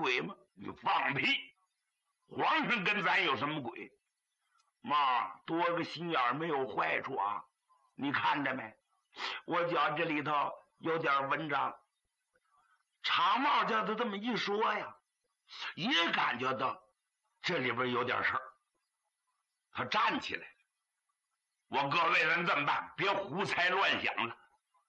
鬼吗？你放屁！皇上跟咱有什么鬼？妈，多个心眼没有坏处啊！你看着没？我觉这里头有点文章。长帽叫他这么一说呀，也感觉到这里边有点事儿。他站起来了。我各位人这么办，别胡猜乱想了。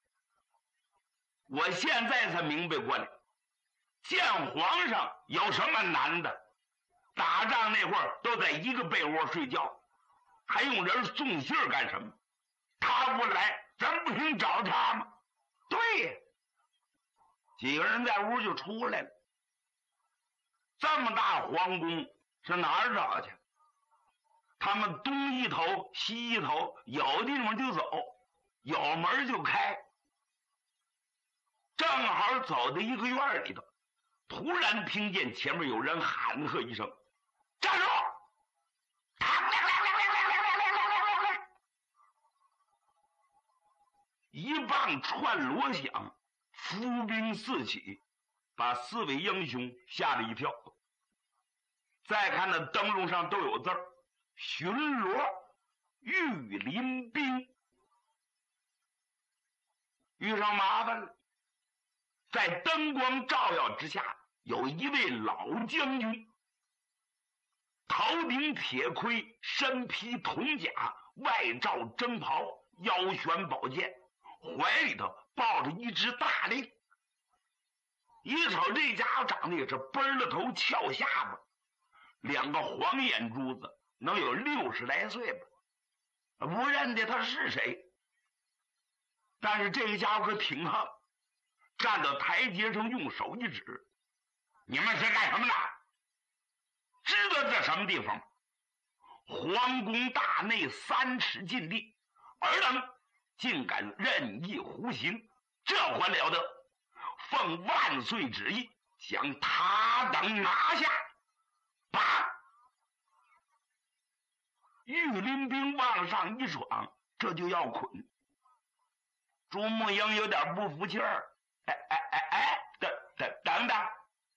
我现在才明白过来，见皇上有什么难的？打仗那会儿都在一个被窝睡觉，还用人送信儿干什么？他不来，咱不行找他吗？对呀，几个人在屋就出来了。这么大皇宫是哪儿找去？他们东一头西一头，有地方就走，有门就开。正好走到一个院里头，突然听见前面有人喊喝一声：“站住！”一棒串锣响，伏兵四起，把4位英雄吓了一跳。再看那灯笼上都有字儿：巡逻御林兵。遇上麻烦了。在灯光照耀之下，有一位老将军，头顶铁盔，身披铜甲，外罩征袍，腰悬宝剑，怀里头抱着一只大令。一瞅这家伙长得也是奔了头翘下巴，2个黄眼珠子，能有60来岁吧，不认得他是谁。但是这个家伙可挺横，站到台阶上用手一指：“你们是干什么的？知道这什么地方？皇宫大内3尺禁地，尔等竟敢任意胡行，这还了得！奉万岁旨意，将他等拿下！”啪！御林兵往上一闯，这就要捆。朱木英有点不服气儿：“等等，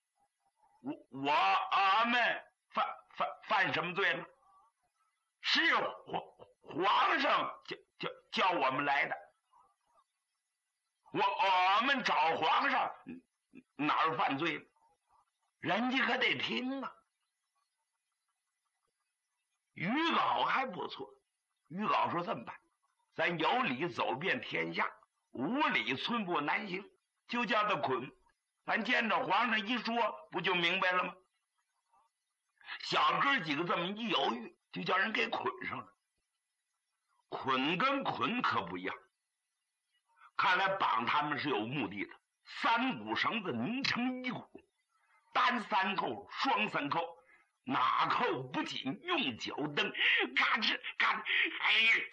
我们犯什么罪了？是皇上叫我们来的。我们找皇上哪儿犯罪了？人家可得听啊。”于皋还不错，于皋说：“这么办，咱有理走遍天下，无理寸步难行，就叫他捆。咱见着皇上一说，不就明白了吗？”小哥几个这么一犹豫，就叫人给捆上了。捆跟捆可不一样，看来绑他们是有目的的。3股绳子拧成1股，单3扣，双3扣，哪扣不紧，用脚蹬，嘎吱嘎吱，哎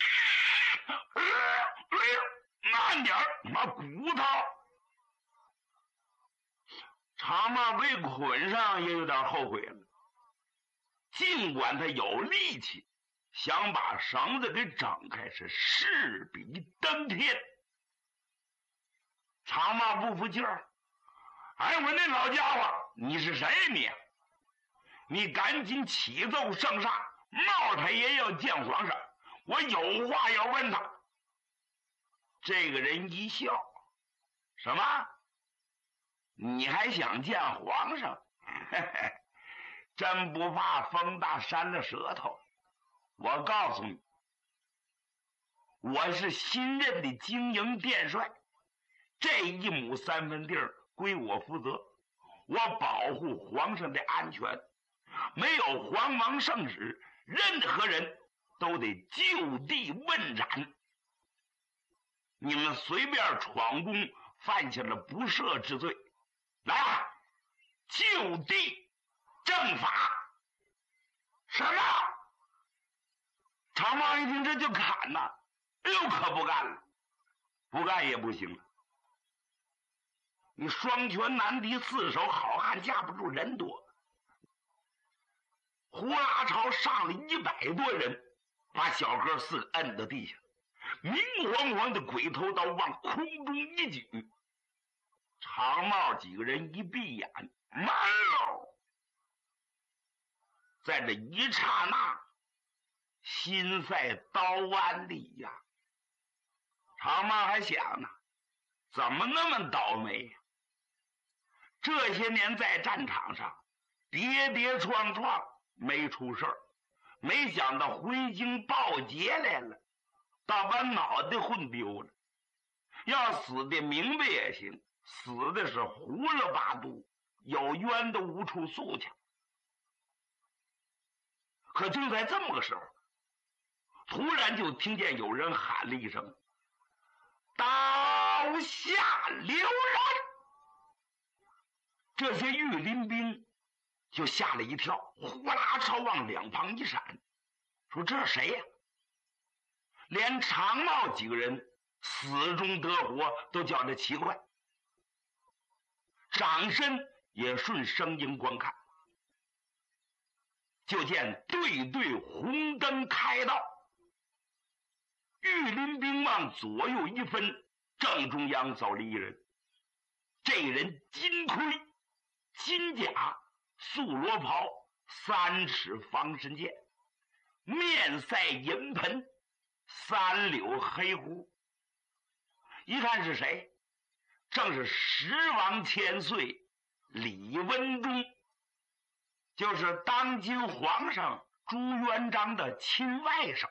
呀，慢点儿，妈骨头！长帽被捆上也有点后悔了，尽管他有力气，想把绳子给整开是势比登天。长帽不服气儿：“哎，我那老家伙，你是谁你？你赶紧启奏圣上，帽太爷要见皇上，我有话要问他。”这个人一笑：“什么？你还想见皇上？嘿嘿，真不怕风大扇了舌头。我告诉你，我是新任的经营殿帅，这1亩3分地归我负责，我保护皇上的安全。没有皇王圣旨，任何人都得就地问斩。你们随便闯宫，犯下了不赦之罪，来啊，就地正法！”什么？长毛一听这就砍呐！哎呦，可不干了，不干也不行了。你双拳难敌4手，好汉架不住人多。呼啦朝上了100多人，把小哥4个摁到地下，明晃晃的鬼头刀往空中一举。长帽几个人一闭眼，慢喽！ 在这一刹那，心在刀剜里呀。常茂还想呢，怎么那么倒霉呀？这些年在战场上跌跌撞撞没出事儿，没想到回京报捷来了，倒把脑袋混丢了。要死的明白也行，死的是胡了八度，有冤都无处诉去。可就在这么个时候，突然就听见有人喊了一声：“刀下留人！”这些御林兵就吓了一跳，呼啦朝往两旁一闪，说：“这是谁呀？”连常茂几个人死中得活都觉得奇怪，掌身也顺声音观看，就见对对红灯开道，御林兵往左右一分，正中央走了一人。这人金盔、金甲、素罗袍、3尺方身剑，面赛银盆，3绺黑胡。一看是谁？正是时王千岁李文忠，就是当今皇上朱元璋的亲外甥。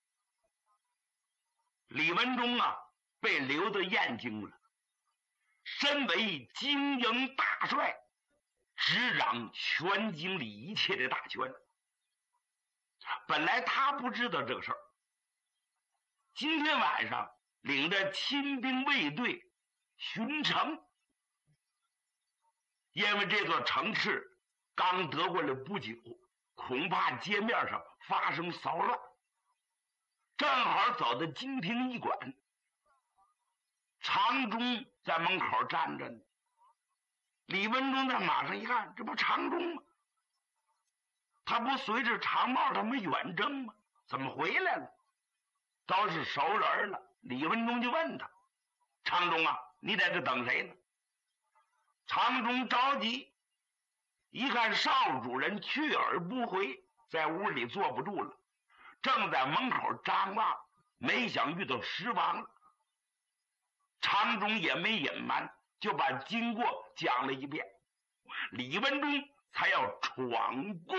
李文忠啊，被留到燕京了，身为京营大帅，执掌全京里一切的大权。本来他不知道这个事儿，今天晚上领着亲兵卫队巡城，因为这座城池刚得过来不久，恐怕街面上发生骚乱。正好走到金庭驿馆，常忠在门口站着呢。李文忠在马上一看，这不常忠吗？他不随着常茂他们远征吗？怎么回来了？都是熟人了。李文忠就问他：“常忠啊，你在这等谁呢？”常忠着急，一看少主人去而不回，在屋里坐不住了，正在门口张望，没想遇到时王了。常忠也没隐瞒，就把经过讲了一遍。李文忠才要闯宫。